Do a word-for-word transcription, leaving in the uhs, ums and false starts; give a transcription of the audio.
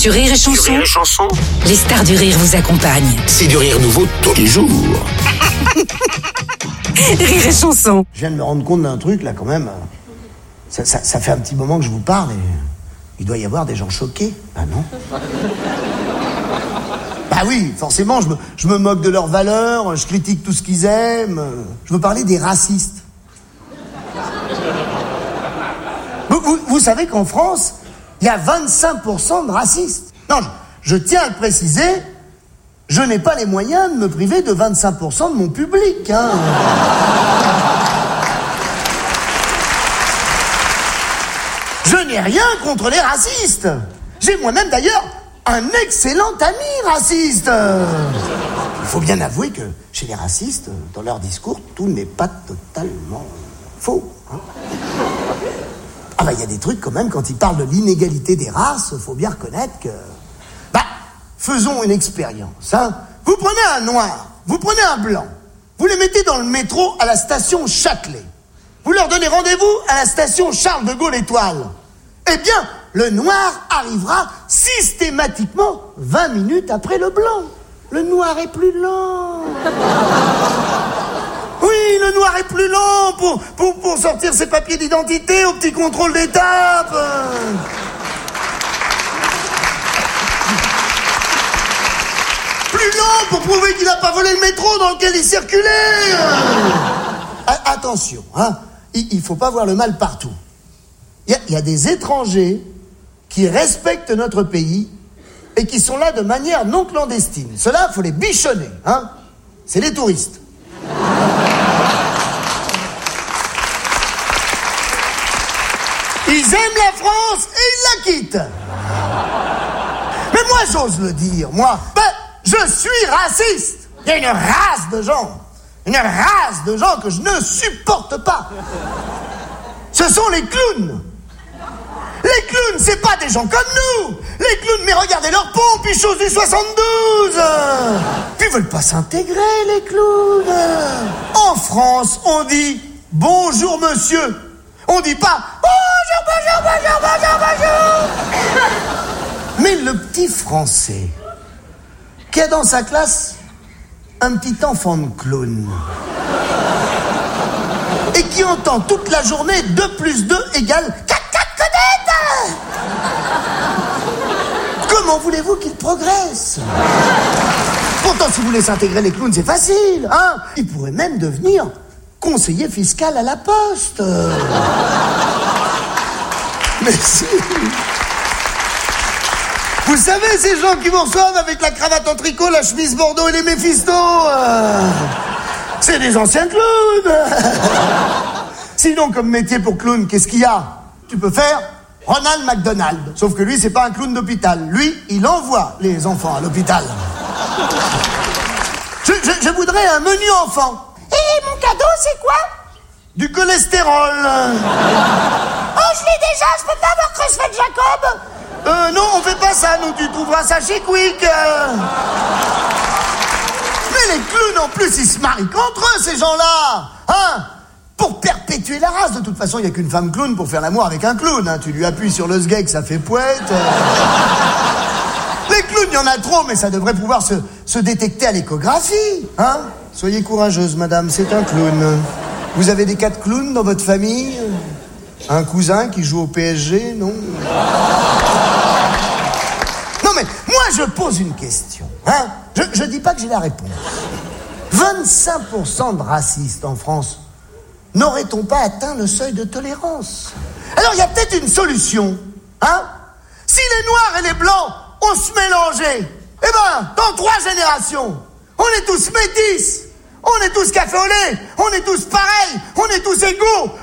Sur Rire et Chanson, Rire et Chanson, les stars du rire vous accompagnent. c'est du rire nouveau tous les jours. Rire et Chanson. Je viens de me rendre compte d'un truc là quand même. Ça, ça, ça fait un petit moment que je vous parle et il doit y avoir des gens choqués. Bah non. Bah oui, forcément, je me, je me moque de leurs valeurs, je critique tout ce qu'ils aiment. Je veux parler des racistes. Vous, vous, vous savez qu'en France, il y a vingt-cinq pour cent de racistes. Non, je, je tiens à le préciser, je n'ai pas les moyens de me priver de vingt-cinq pour cent de mon public, hein. Je n'ai rien contre les racistes. J'ai moi-même d'ailleurs un excellent ami raciste. Il faut bien avouer que chez les racistes, dans leur discours, tout n'est pas totalement faux, hein. Ah bah il y a des trucs quand même, quand ils parlent de l'inégalité des races, faut bien reconnaître que... Bah, faisons une expérience, hein. Vous prenez un noir, vous prenez un blanc, vous les mettez dans le métro à la station Châtelet. Vous leur donnez rendez-vous à la station Charles de Gaulle Étoile. Eh bien, le noir arrivera systématiquement vingt minutes après le blanc. Le noir est plus lent. Oui, le noir est plus lent pour, pour, pour sortir ses papiers d'identité au petit contrôle d'étape. Plus lent pour prouver qu'il n'a pas volé le métro dans lequel il circulait. A- attention, hein, il ne faut pas voir le mal partout. Il y, y a des étrangers qui respectent notre pays et qui sont là de manière non clandestine. Ceux-là, il faut les bichonner, hein. C'est les touristes. Ils aiment la France et ils la quittent. Mais moi, j'ose le dire, moi, ben, je suis raciste. Il y a une race de gens, une race de gens que je ne supporte pas. Ce sont les clowns. Les clowns, c'est pas des gens comme nous. Les clowns, mais regardez leur pompe, ils chaussent du soixante-douze. Puis ils veulent pas s'intégrer, les clowns. En France, on dit bonjour monsieur. On dit pas bonjour, bonjour, bonjour, bonjour, bonjour. Mais le petit Français qui a dans sa classe un petit enfant de clown et qui entend toute la journée deux plus deux égale quatre, quatre connaître. Comment voulez-vous qu'il progresse? Pourtant, si vous voulez s'intégrer les clowns, c'est facile, hein. Il pourrait même devenir conseiller fiscal à la Poste. Mais si. Vous savez, ces gens qui vous reçoivent avec la cravate en tricot, la chemise bordeaux et les Méphisto, euh, c'est des anciens clowns. Sinon, comme métier pour clown, qu'est-ce qu'il y a? Tu peux faire Ronald McDonald. Sauf que lui, c'est pas un clown d'hôpital. Lui, il envoie les enfants à l'hôpital. Je, je, je voudrais un menu enfant. Et mon cadeau, c'est quoi? Du cholestérol. Oh, je l'ai déjà, je peux pas avoir CrossFit Jacob. Euh, non, on fait pas ça, nous, tu trouveras ça chez Quick. euh. Mais les clowns, en plus, ils se marient qu'entre eux, ces gens-là. Hein? Pour perpétuer la race. De toute façon, il n'y a qu'une femme clown pour faire l'amour avec un clown, hein. Tu lui appuies sur le sgeg, ça fait poète. Les clowns, il y en a trop, mais ça devrait pouvoir se, se détecter à l'échographie, hein. Soyez courageuse, madame, c'est un clown. Vous avez des cas de clowns dans votre famille? Un cousin qui joue au P S G, non? Non, mais moi, je pose une question, hein. Je, je dis pas que j'ai la réponse. vingt-cinq pour cent de racistes en France, n'aurait-on pas atteint le seuil de tolérance? Alors, il y a peut-être une solution, hein. Si les noirs et les blancs, on se mélangeait, eh ben, dans trois générations, on est tous métis, on est tous café au lait, on est tous pareils, on est tous égaux,